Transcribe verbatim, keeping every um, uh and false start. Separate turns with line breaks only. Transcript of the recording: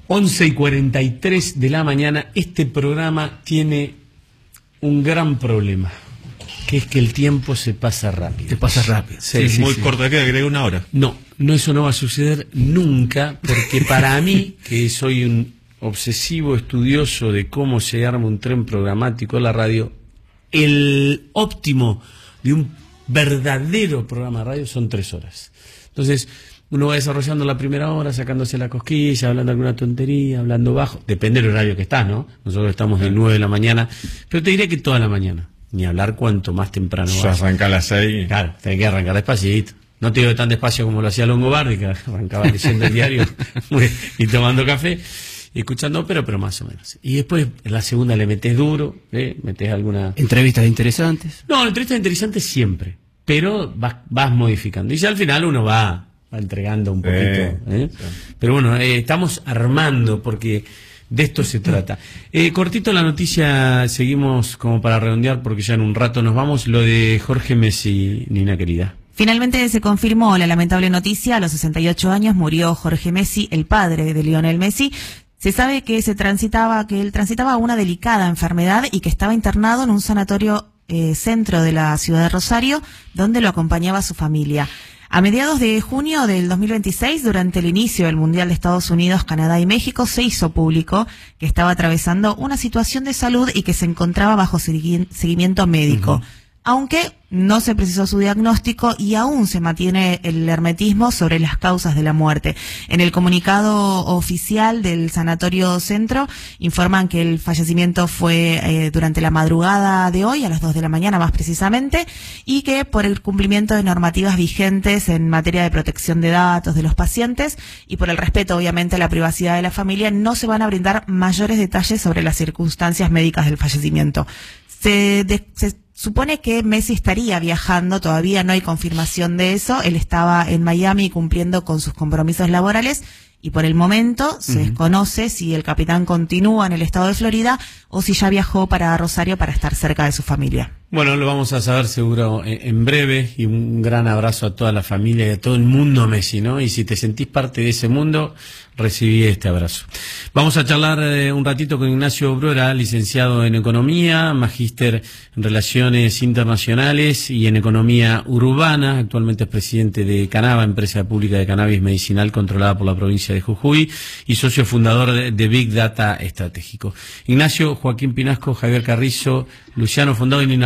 once y cuarenta y tres de la mañana. Este programa tiene un gran problema, que es que el tiempo se pasa rápido.
Te pasa rápido.
Sí,
sí,
sí,
muy
sí.
corto, que agregar una hora.
No, no, eso no va a suceder nunca, porque para mí, que soy un obsesivo estudioso de cómo se arma un tren programático en la radio, el óptimo de un verdadero programa de radio son tres horas. Entonces, uno va desarrollando la primera hora, sacándose la cosquilla, hablando alguna tontería, hablando bajo, depende del horario que estás, ¿no? Nosotros estamos de nueve de la mañana, pero te diré que toda la mañana, ni hablar cuanto más temprano
Ya
vas.
arranca a las seis.
Claro, tenés que arrancar despacito. No te digo tan despacio como lo hacía Longobardi, que arrancaba leyendo el diario y tomando café y escuchando ópera, pero más o menos. Y después, en la segunda le metés duro, ¿eh? Metés alguna...
Entrevistas interesantes.
No, entrevistas interesantes siempre, pero vas, vas modificando. Y ya al final uno va, va entregando un poquito.
Eh,
¿eh?
sí.
Pero bueno, eh, estamos armando, porque de esto se trata. Eh, cortito la noticia, seguimos como para redondear, porque ya en un rato nos vamos. Lo de Jorge Messi, Nina querida.
Finalmente se confirmó la lamentable noticia. A los sesenta y ocho años murió Jorge Messi, el padre de Lionel Messi. Se sabe que se transitaba, que él transitaba una delicada enfermedad y que estaba internado en un sanatorio eh, centro de la ciudad de Rosario, donde lo acompañaba su familia. A mediados de junio del dos mil veintiséis, durante el inicio del Mundial de Estados Unidos, Canadá y México, se hizo público que estaba atravesando una situación de salud y que se encontraba bajo segui- seguimiento médico. Uh-huh. Aunque no se precisó su diagnóstico y aún se mantiene el hermetismo sobre las causas de la muerte. En el comunicado oficial del Sanatorio Centro informan que el fallecimiento fue eh, durante la madrugada de hoy, a las dos de la mañana más precisamente, y que por el cumplimiento de normativas vigentes en materia de protección de datos de los pacientes y por el respeto obviamente a la privacidad de la familia, no se van a brindar mayores detalles sobre las circunstancias médicas del fallecimiento. Se, de, se supone que Messi estaría viajando, todavía no hay confirmación de eso. Él estaba en Miami cumpliendo con sus compromisos laborales y por el momento se uh-huh. desconoce si el capitán continúa en el estado de Florida o si ya viajó para Rosario para estar cerca de su familia.
Bueno, lo vamos a saber seguro en breve, y un gran abrazo a toda la familia y a todo el mundo Messi, ¿no? Y si te sentís parte de ese mundo, recibí este abrazo. Vamos a charlar eh, un ratito con Ignacio Bruera, licenciado en Economía, magíster en Relaciones Internacionales y en Economía Urbana. Actualmente es presidente de Canava, empresa pública de cannabis medicinal controlada por la provincia de Jujuy, y socio fundador de, de Big Data Estratégico. Ignacio, Joaquín Pinasco, Javier Carrizo, Luciano Fondado y Nina